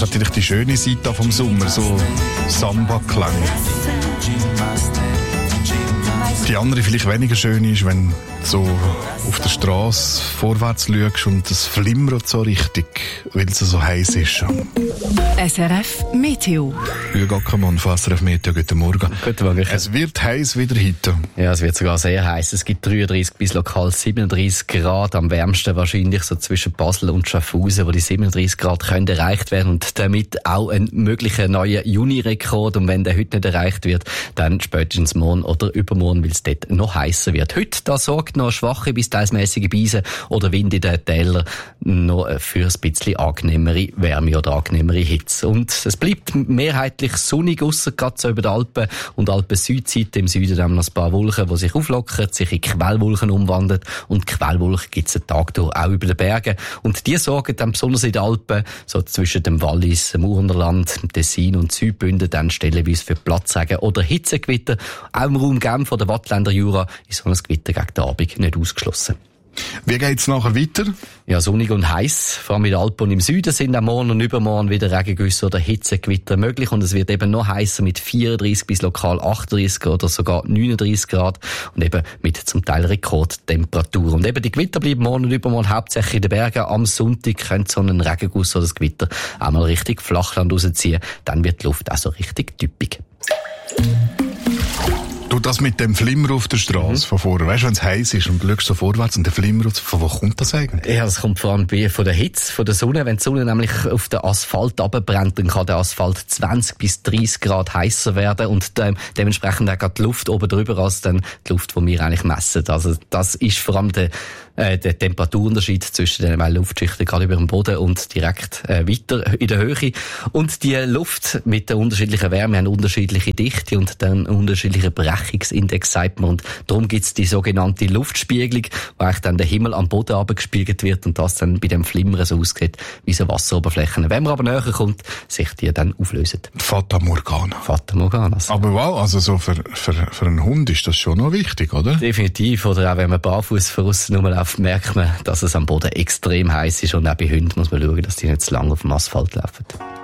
natürlich die schöne Seite vom Sommer, so Samba-Klang. Die andere vielleicht weniger schön ist, wenn du so auf der Straße vorwärts schaust und es flimmert so richtig, weil es so heiß ist. SRF Meteo. Jürgen Gackermann von SRF Meteo, guten Morgen. Guten Morgen. Es wird heiß wieder heute. Ja, es wird sogar sehr heiß. Es gibt 33 bis lokal 37 Grad. Am wärmsten wahrscheinlich so zwischen Basel und Schaffhausen, wo die 37 Grad können erreicht werden und damit auch ein möglicher neuer Juni-Rekord. Und wenn der heute nicht erreicht wird, dann spätestens morgen oder übermorgen, weil es dort noch heißer wird. Heute, da sorgt noch schwache bis teilsmäßige Beise oder Wind in den Tälern noch für ein bisschen angenehmere Wärme oder angenehmere Hitze. Und es bleibt mehrheitlich sonnig, ausser gerade so über die Alpen und Alpen-Südseite. Im Süden haben wir noch ein paar Wolken, die sich auflockern, sich in Quellwolken umwandeln. Und Quellwolken gibt es den Tag durch auch über den Bergen. Und die sorgen dann besonders in den Alpen, so zwischen dem Wallis, dem Urnerland, dem Tessin und Südbünden, dann stellenweise für Platzregen oder Hitzegewitter. Auch im Raum Genf oder Wattländer Jura ist so ein Gewitter gegen den Abend nicht ausgeschlossen. Wie geht's nachher weiter? Ja, sonnig und heiß. Vor allem in den Alpen und im Süden sind am Morgen und übermorgen wieder Regengüsse oder Hitzegewitter möglich. Und es wird eben noch heißer mit 34 bis lokal 38 oder sogar 39 Grad. Und eben mit zum Teil Rekordtemperatur. Und eben die Gewitter bleiben morgen und übermorgen hauptsächlich in den Bergen. Am Sonntag könnte so ein Regenguss oder das Gewitter auch mal richtig Flachland rausziehen. Dann wird die Luft auch so richtig typisch. Du, das mit dem Flimmer auf der Straße von vorher, weißt du, wenn es heiß ist und du schaust so vorwärts und der Flimmer, von wo kommt das eigentlich? Ja, das kommt vor allem von der Hitze, von der Sonne. Wenn die Sonne nämlich auf den Asphalt runterbrennt, dann kann der Asphalt 20 bis 30 Grad heißer werden und dementsprechend auch die Luft oben drüber als dann die Luft, die wir eigentlich messen. Also das ist vor allem der Temperaturunterschied zwischen den Luftschichten gerade über dem Boden und direkt weiter in der Höhe. Und die Luft mit der unterschiedlichen Wärme haben unterschiedliche Dichte und dann unterschiedliche Brechungsindex, sagt man. Und darum gibt's die sogenannte Luftspiegelung, wo eigentlich dann der Himmel am Boden abgespiegelt wird und das dann bei dem Flimmern so aussieht wie so Wasseroberflächen. Wenn man aber näher kommt, sich die dann auflösen. Fata Morgana. Fata Morgana. Aber wow, also so für einen Hund ist das schon noch wichtig, oder? Definitiv. Oder auch wenn man barfuß von aussen rumläuft, merkt man, dass es am Boden extrem heiß ist und auch bei Hunden muss man schauen, dass die nicht zu lange auf dem Asphalt laufen.